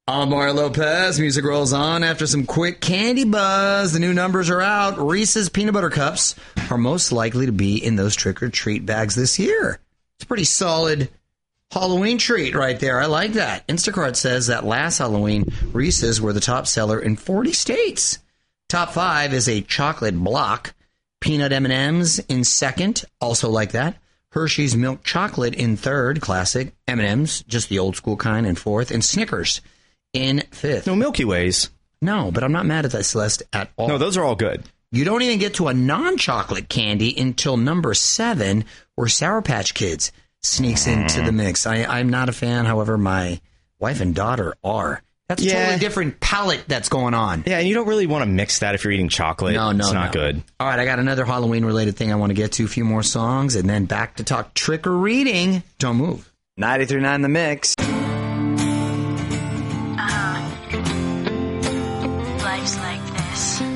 I'm Mario Lopez. Music rolls on after some quick candy buzz. The new numbers are out. Reese's Peanut Butter Cups are most likely to be in those trick-or-treat bags this year. It's a pretty solid Halloween treat right there. I like that. Instacart says that last Halloween, Reese's were the top seller in 40 states. Top 5 is a chocolate block. Peanut M&M's in second, also like that. Hershey's Milk Chocolate in third, classic. M&M's, just the old school kind, in fourth. And Snickers in fifth. No Milky Ways. No, but I'm not mad at that, Celeste, at all. No, those are all good. You don't even get to a non-chocolate candy until number 7, where Sour Patch Kids sneaks into the mix. I'm not a fan, however, my wife and daughter are. That's a totally different palette that's going on. Yeah, and you don't really want to mix that if you're eating chocolate. No, it's not good. All right, I got another Halloween-related thing I want to get to, a few more songs, and then back to talk trick-or-reading. Don't move. 93.9 The Mix. Life's like